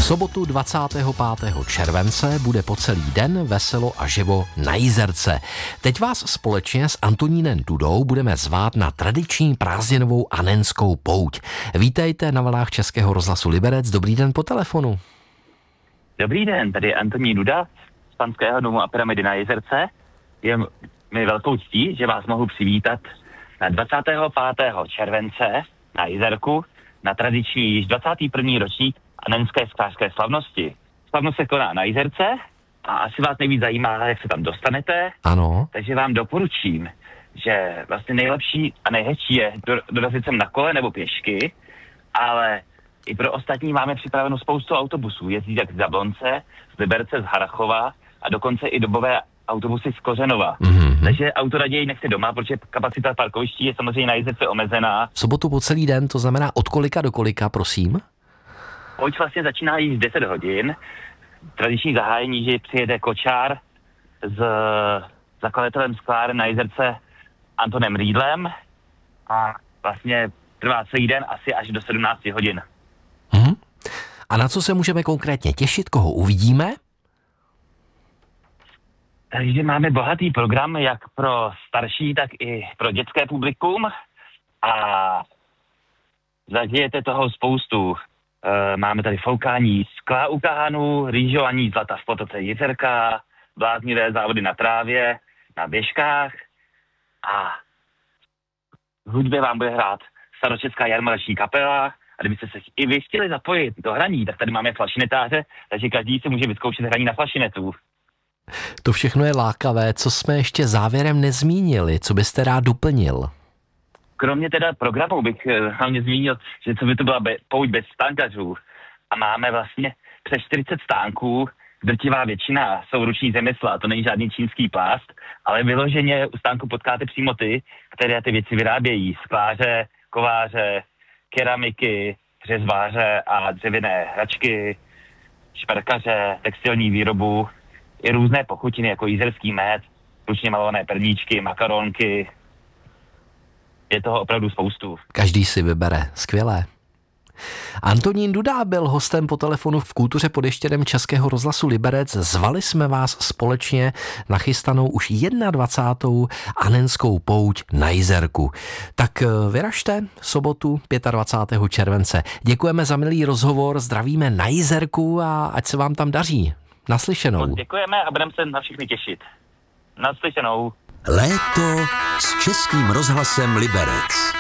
sobotu 25. července bude po celý den veselo a živo na Jizerce. Teď vás společně s Antonínem Dudou budeme zvát na tradiční prázdninovou anenskou pouť. Vítejte na vlnách Českého rozhlasu Liberec. Dobrý den po telefonu. Dobrý den, tady je Antonín Duda z Panského domu a pyramidy na Jizerce. Je mi velkou ctí, že vás mohu přivítat na 25. července na Jizerku na tradiční již 21. ročník anenské sklářské slavnosti. Slavnost se koná na Jizerce a asi vás nejvíc zajímá, jak se tam dostanete. Ano. Takže vám doporučím, že vlastně nejlepší a nejhezčí je dorazit sem na kole nebo pěšky, ale i pro ostatní máme připraveno spoustu autobusů. Jezdí jak z Jablonce, z Liberce, z Harrachova a dokonce i dobové autobusy z Kořenova. Takže auto raději nechte doma, protože kapacita parkoviští je samozřejmě na Jizerce omezená. V sobotu po celý den, to znamená od kolika do kolika, prosím? Pouť vlastně začíná již 10 hodin. Tradiční zahájení, že přijede kočár s zakladatelem skláren na Jizerce Antonem Rýdlem a vlastně trvá celý den asi až do 17 hodin. A na co se můžeme konkrétně těšit, koho uvidíme? Takže máme bohatý program jak pro starší, tak i pro dětské publikum a zažijete toho spoustu. Máme tady foukání skla u kahanu, rýžování zlata v potoce Jizerka, bláznivé závody na trávě, na běžkách a v hudbě vám bude hrát staročeská jarmarční kapela. A kdybyste se i vy chtěli zapojit do hraní, tak tady máme flašinetáře, takže každý si může vyzkoušet hraní na flašinetu. To všechno je lákavé. Co jsme ještě závěrem nezmínili? Co byste rád doplnil? Kromě teda programu bych hlavně zmínil, že co by to byla pouť bez stánkařů. A máme vlastně přes 40 stánků, drtivá většina jsou ruční řemesla, to není žádný čínský plást, ale vyloženě u stánku potkáte přímo ty, které ty věci vyrábějí. Skláře, kováře, keramiky, řezbáře a dřevěné hračky, šperkaře, textilní výrobu, i různé pochutiny jako jizerský med, ručně malované perníčky, makaronky. Je toho opravdu spoustu. Každý si vybere. Skvělé. Antonín Duda byl hostem po telefonu v Kultuře pod Ještědem Českého rozhlasu Liberec. Zvali jsme vás společně na chystanou už 21. anenskou pouť na Jizerku. Tak vyražte sobotu 25. července. Děkujeme za milý rozhovor, zdravíme na Jizerku a ať se vám tam daří. Naslyšenou. Děkujeme a budeme se na všechny těšit. Naslyšenou. Léto s Českým rozhlasem Liberec.